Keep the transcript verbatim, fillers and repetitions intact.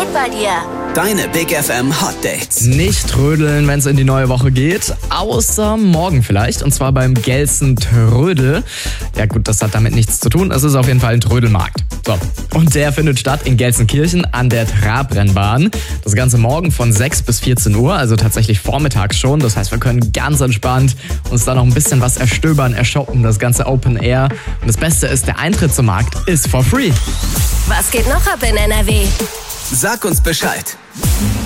geht bei dir? Deine Big F M Hot Dates. Nicht trödeln, wenn es in die neue Woche geht, außer morgen vielleicht, und zwar beim Gelsen Trödel. Ja gut, das hat damit nichts zu tun, es ist auf jeden Fall ein Trödelmarkt. So, und der findet statt in Gelsenkirchen an der Trabrennbahn. Das Ganze morgen von sechs bis vierzehn Uhr, also tatsächlich vormittags schon. Das heißt, wir können ganz entspannt uns da noch ein bisschen was erstöbern, ershoppen, das Ganze Open Air. Und das Beste ist, der Eintritt zum Markt ist for free. Was geht noch ab in N R W? Sag uns Bescheid.